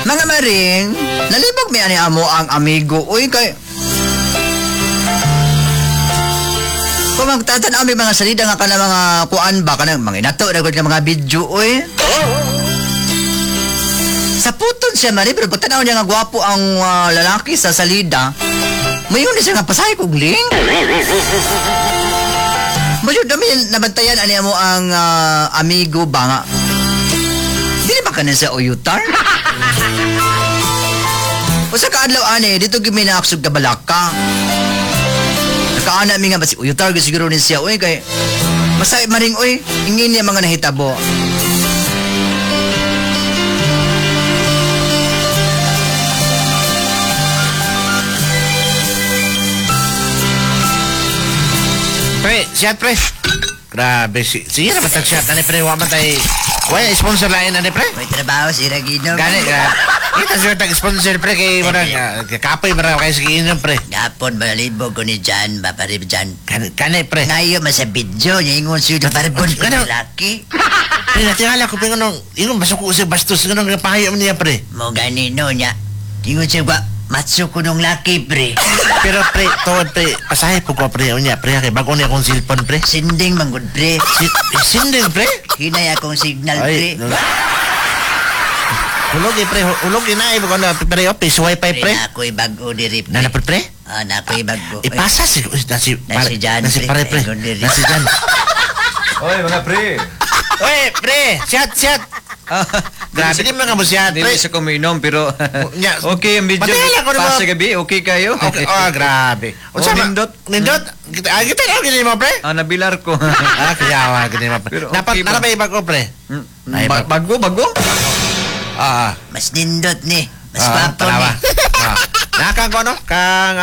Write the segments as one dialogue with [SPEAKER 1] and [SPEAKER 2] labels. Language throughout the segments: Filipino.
[SPEAKER 1] Mga maring, nalibog mi ani amo ang amigo. Uy, kay... Kung magtatan ami mga salida nga ka na mga kuan ba, ka na mga inato, nagod ka mga video, uy. Sa puton siya, Mari, pero pagtanaw niya nga gwapo ang lalaki sa salida, mayon na siya nga pasay kong ling. Mayon dami nabantayan ani mo ang amigo ba nga. Dili ba ka na sa uyutar? O sa kaadlaw ani, dito gimi na aksog na balaka. Nakaana mi nga ba si uyutar, siguro ni siya, uy, kay masay maring, uy, ingin niya mga nahitabo.
[SPEAKER 2] Pre, siya pre. Grabe, sige na matag-shot. Ano pre, waman tayo. Wala, sponsor lain, ano pre?
[SPEAKER 1] May trabaho si Ragino.
[SPEAKER 2] Gani, kita siya tag-sponsor pre kay marang kapoy marang kayo sige inom pre.
[SPEAKER 1] Gapon, malibog ko ni Jan, baparib Jan.
[SPEAKER 2] Kani pre.
[SPEAKER 1] Ngayon, sa video niya, ingon siya na paribon ko
[SPEAKER 2] Ano?
[SPEAKER 1] ng laki.
[SPEAKER 2] Pre, natingala ko pre, ingon basok ko sa bastos, ganun pahayo mo niya pre.
[SPEAKER 1] Mo ganino niya. Ingon siya ba, matso ko ng laki, pre.
[SPEAKER 2] Pero pre, tuwad pre, pasahe po ko pre, unya pre, kay bago niya akong cellphone pre.
[SPEAKER 1] Sinding manggod, pre.
[SPEAKER 2] Sinding pre?
[SPEAKER 1] Hinay akong signal, pre.
[SPEAKER 2] Hulog pre, hulog inay mo na pre office wifi pre.
[SPEAKER 1] Na ako'y bago diri, pre.
[SPEAKER 2] Na pre?
[SPEAKER 1] Na ako'y bago.
[SPEAKER 2] Ipasa si
[SPEAKER 1] Jan,
[SPEAKER 2] nasi pare pre. Nasi Jan.
[SPEAKER 3] Oy, mga pre.
[SPEAKER 2] Oy, pre, shot. Grabe din mga busyat, pre.
[SPEAKER 3] Hindi sa kuminom, pero... okay, ang video.
[SPEAKER 2] Patila ko naman.
[SPEAKER 3] Pasa gabi, okay kayo?
[SPEAKER 2] Okay, grabe.
[SPEAKER 3] Nindot.
[SPEAKER 2] Nindot? Kita na gini mo, pre?
[SPEAKER 3] Nabilar ko.
[SPEAKER 2] Kaya gini mo, pre.
[SPEAKER 3] Pero
[SPEAKER 2] Dapat,
[SPEAKER 3] okay ba?
[SPEAKER 2] ba iba ko, pre?
[SPEAKER 3] Bago?
[SPEAKER 1] Mas nindot ni. Mas papo ni.
[SPEAKER 2] Nakang ko, no? Kang,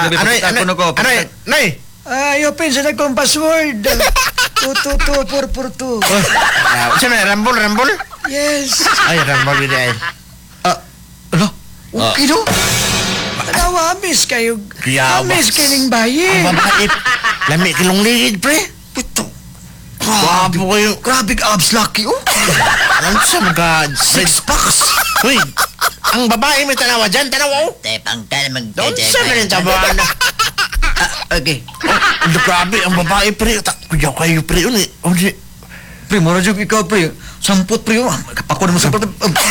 [SPEAKER 2] Noy?
[SPEAKER 4] Ay, open sa kong password. 222-442.
[SPEAKER 2] Saan na, Rambol?
[SPEAKER 4] Yes.
[SPEAKER 2] Ay, Rambol, hindi ay.
[SPEAKER 1] Ano? Okay, no?
[SPEAKER 4] Tanawa, amis kayo.
[SPEAKER 2] Kaya ba?
[SPEAKER 4] Amis kayong bayi.
[SPEAKER 2] Ang mabait. Lami kilong ligid, pre.
[SPEAKER 1] Puto.
[SPEAKER 2] Grabe kayo.
[SPEAKER 1] Grabe ka, abs lucky, oh.
[SPEAKER 2] Ano sa mga...
[SPEAKER 1] 6 packs.
[SPEAKER 2] Uy, ang babae may tanawa dyan, tanawa, oh.
[SPEAKER 1] Tepang ka naman.
[SPEAKER 2] Doon sa rin tabahan na.
[SPEAKER 1] Okay.
[SPEAKER 2] Oh, grabe, ang babae, pre. Kuya kayo, pre.
[SPEAKER 1] Pre, mura dyan ikaw, pre. Samput, pre. Kapako naman samput.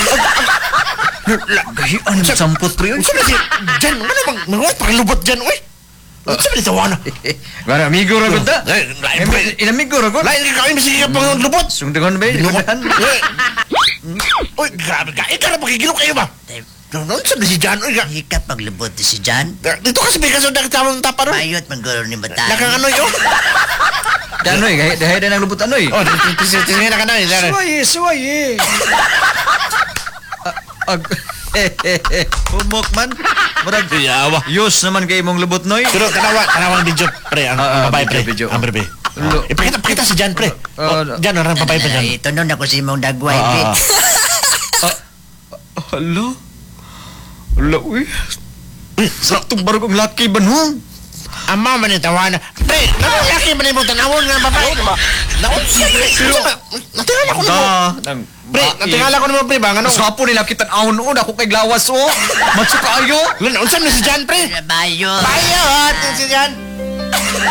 [SPEAKER 1] Gahian naman samput, pre.
[SPEAKER 2] Saan na si... Dyan, ano bang... Mga pakalubot dyan, uy. Saan na tawa na?
[SPEAKER 3] Gara, amigo ra gud ta.
[SPEAKER 1] Inamigo ra gud.
[SPEAKER 2] Lain ka kami sige ka pang lubot.
[SPEAKER 3] Sungdengon ba?
[SPEAKER 2] Uy, grabe ka. Ikaw na pakikilok kayo ba? Doon sa si Jan, uy ka.
[SPEAKER 1] Hikap paglubot si Jan.
[SPEAKER 2] Dito kasi may kasundang tamang tapa ron.
[SPEAKER 1] Mayot mangguro ni Batan.
[SPEAKER 2] Nakang ano yun?
[SPEAKER 3] Danoy, dahil na naglubot anoy.
[SPEAKER 2] Oh, tingin na ka na.
[SPEAKER 4] Suwaye.
[SPEAKER 3] Humok man. Murag
[SPEAKER 2] Yawa.
[SPEAKER 3] yus naman kay imong lubot noy.
[SPEAKER 2] Pero kanawang video, pre. Ang babae, pre.
[SPEAKER 3] video.
[SPEAKER 2] Ang bebe. Ipakita si Jan, pre. Jan, ang babae pa Jan.
[SPEAKER 1] Ito nun ako si mong dagway, pre.
[SPEAKER 3] Hala. Hala, uy. Saktong barugong laki ba no?
[SPEAKER 2] Ama man yung tawa na. Pre, nakalaki ba na yung tanawon nga babae? Naon siya, pre. Natingala ko naman. Pre, natingala ko naman, pre, ba? Ano?
[SPEAKER 3] Swapo nila kitan ahon-on ako kay glawas, oh. Matsuka ayo.
[SPEAKER 2] Lan, unsan na si Jan, pre?
[SPEAKER 1] Bayot.
[SPEAKER 2] Bayot! Si Jan.